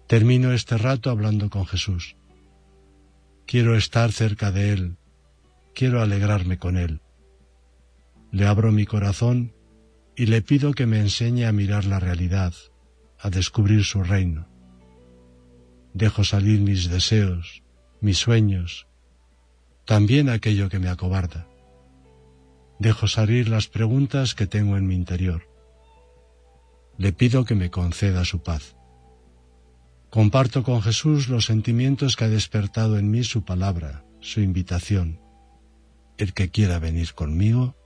Termino este rato hablando con Jesús. Quiero estar cerca de Él, quiero alegrarme con Él. Le abro mi corazón y le pido que me enseñe a mirar la realidad, a descubrir su reino. Dejo salir mis deseos, mis sueños, también aquello que me acobarda. Dejo salir las preguntas que tengo en mi interior. Le pido que me conceda su paz. Comparto con Jesús los sentimientos que ha despertado en mí su palabra, su invitación. El que quiera venir conmigo,